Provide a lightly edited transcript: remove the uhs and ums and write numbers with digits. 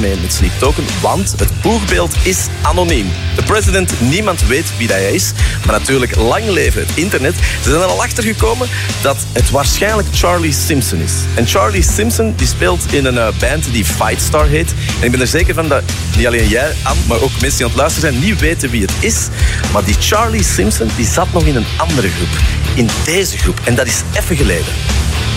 gemeen met Sleep Token, want het boegbeeld is anoniem. De president, niemand weet wie hij is, maar natuurlijk lang leven het internet. Ze zijn er al achter gekomen dat het waarschijnlijk Charlie Simpson is. En Charlie Simpson die speelt in een band die Fightstar heet. En ik ben er zeker van dat niet alleen jij, Anne, maar ook mensen die aan het luisteren zijn, niet weten wie het is. Maar die Charlie Simpson die zat nog in een andere groep. In deze groep. En dat is even geleden.